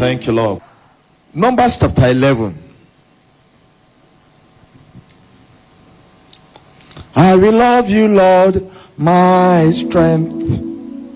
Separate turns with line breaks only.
Thank you, Lord. Numbers chapter 11. I will love you, Lord, my strength.